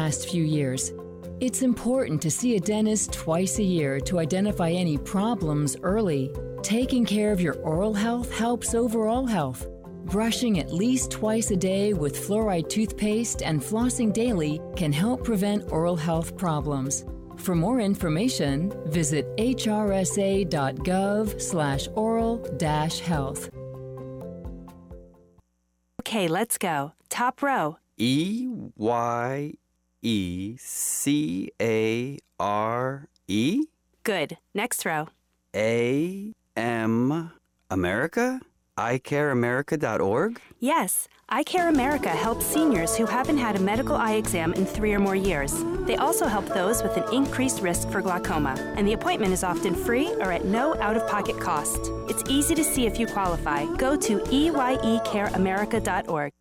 last few years. It's important to see a dentist twice a year to identify any problems early. Taking care of your oral health helps overall health. Brushing at least twice a day with fluoride toothpaste and flossing daily can help prevent oral health problems. For more information, visit hrsa.gov/oral-health. Okay, let's go. Top row. EYECARE? Good. Next row. AM America? iCareAmerica.org? Yes, Eye Care America helps seniors who haven't had a medical eye exam in 3 or more years. They also help those with an increased risk for glaucoma, and the appointment is often free or at no out-of-pocket cost. It's easy to see if you qualify. Go to EYECareAmerica.org.